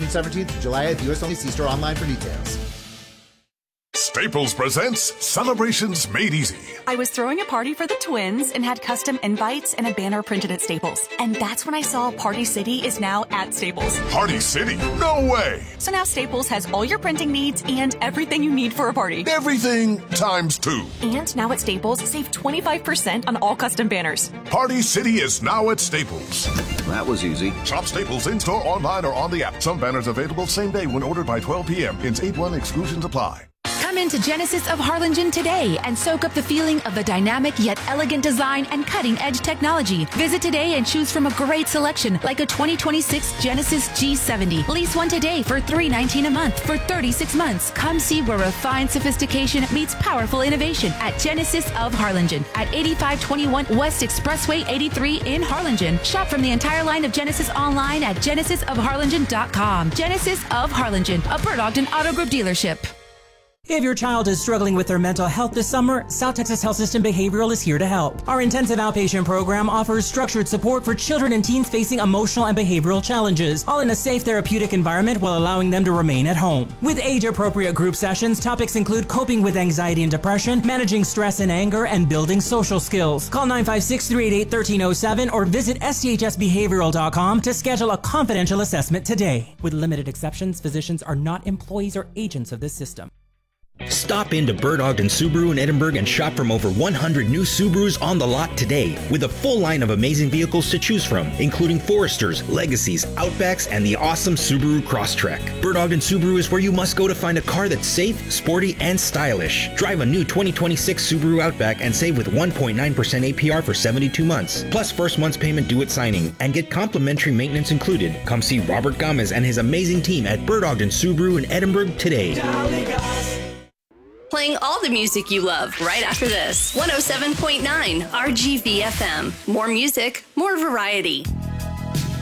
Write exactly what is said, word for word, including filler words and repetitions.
June seventeenth to July eighth, U S only. See store online for details. Staples presents Celebrations Made Easy. I was throwing a party for the twins and had custom invites and a banner printed at Staples. And that's when I saw Party City is now at Staples. Party City? No way! So now Staples has all your printing needs and everything you need for a party. Everything times two. And now at Staples, save twenty-five percent on all custom banners. Party City is now at Staples. That was easy. Shop Staples in-store, online, or on the app. Some banners available same day when ordered by twelve p.m. Hence eight one exclusions apply. Come into Genesis of Harlingen today and soak up the feeling of the dynamic yet elegant design and cutting-edge technology. Visit today and choose from a great selection like a twenty twenty-six Genesis G seventy. Lease one today for three hundred nineteen dollars a month for thirty-six months. Come see where refined sophistication meets powerful innovation at Genesis of Harlingen at eighty-five twenty-one West Expressway eighty-three in Harlingen. Shop from the entire line of Genesis online at genesis of harlingen dot com. Genesis of Harlingen, a Bert Ogden Auto Group dealership. If your child is struggling with their mental health this summer, South Texas Health System Behavioral is here to help. Our intensive outpatient program offers structured support for children and teens facing emotional and behavioral challenges, all in a safe therapeutic environment while allowing them to remain at home. With age-appropriate group sessions, topics include coping with anxiety and depression, managing stress and anger, and building social skills. Call nine five six, three eight eight, one three zero seven or visit S T H S behavioral dot com to schedule a confidential assessment today. With limited exceptions, physicians are not employees or agents of this system. Stop into Bert Ogden Subaru in Edinburgh and shop from over one hundred new Subarus on the lot today, with a full line of amazing vehicles to choose from, including Foresters, Legacies, Outbacks, and the awesome Subaru Crosstrek. Bert Ogden Subaru is where you must go to find a car that's safe, sporty, and stylish. Drive a new twenty twenty-six Subaru Outback and save with one point nine percent A P R for seventy-two months, plus first month's payment due at signing, and get complimentary maintenance included. Come see Robert Gomez and his amazing team at Bert Ogden Subaru in Edinburgh today. Playing all the music you love right after this. one oh seven point nine R G V F M. More music, more variety.